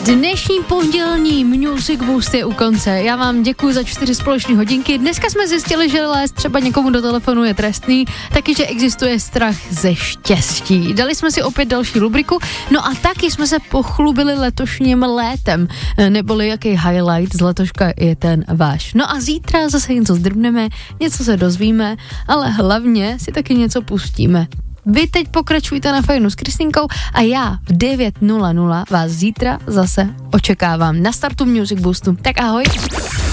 Dnešní pondělní Music Boost je u konce. Já vám děkuji za 4 společné hodinky. Dneska jsme zjistili, že lézt třeba někomu do telefonu je trestný, taky, že existuje strach ze štěstí. Dali jsme si opět další rubriku, no a taky jsme se pochlubili letošním létem, neboli jaký highlight z letoška je ten váš. No a zítra zase něco zdrbneme, něco se dozvíme, ale hlavně si taky něco pustíme. Vy teď pokračujte na Fajnu s Kristýnkou a já v 9:00 vás zítra zase očekávám na startu Music Boostu. Tak ahoj.